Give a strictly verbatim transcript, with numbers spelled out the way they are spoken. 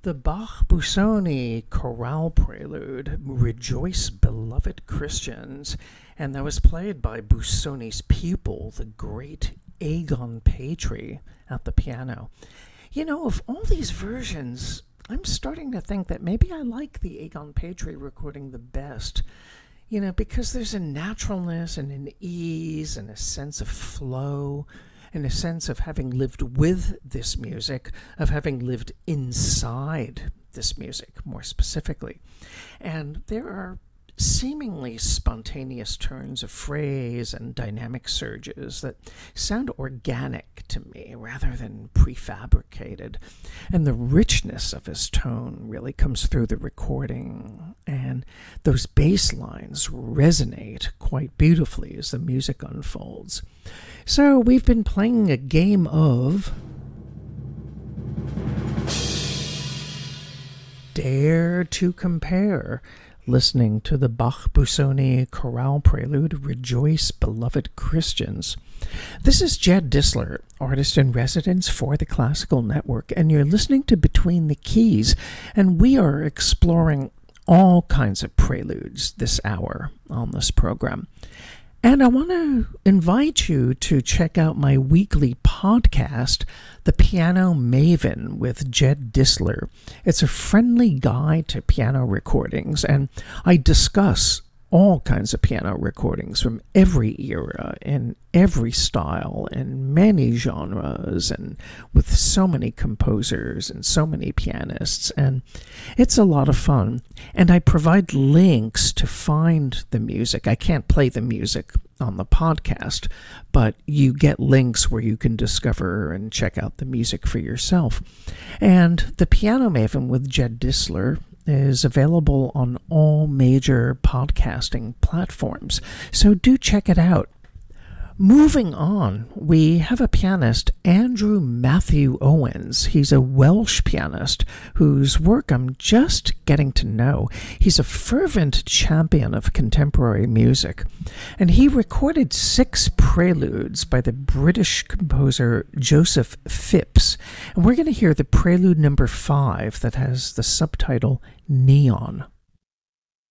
The Bach Busoni chorale prelude, Rejoice, Beloved Christians, and that was played by Busoni's pupil, the great Egon Petri, at the piano. You know, of all these versions, I'm starting to think that maybe I like the Egon Petri recording the best, you know, because there's a naturalness and an ease and a sense of flow, in a sense of having lived with this music, of having lived inside this music, more specifically. And there are seemingly spontaneous turns of phrase and dynamic surges that sound organic to me rather than prefabricated. And the richness of his tone really comes through the recording, and those bass lines resonate quite beautifully as the music unfolds. So we've been playing a game of Dare to Compare, listening to the Bach Busoni chorale prelude, Rejoice, Beloved Christians. This is Jed Disler, artist in residence for the Classical Network, and you're listening to Between the Keys, and we are exploring all kinds of preludes this hour on this program. And I want to invite you to check out my weekly podcast, The Piano Maven with Jed Disler. It's a friendly guide to piano recordings, and I discuss all kinds of piano recordings from every era, in every style, in many genres, and with so many composers and so many pianists, and it's a lot of fun. And I provide links to find the music. I can't play the music on the podcast, but you get links where you can discover and check out the music for yourself. And The Piano Maven with Jed Disler is available on all major podcasting platforms, so do check it out. Moving on, we have a pianist, Andrew Matthew Owens. He's a Welsh pianist whose work I'm just getting to know. He's a fervent champion of contemporary music, and he recorded six preludes by the British composer Joseph Phipps. And we're going to hear the prelude number five that has the subtitle Neon.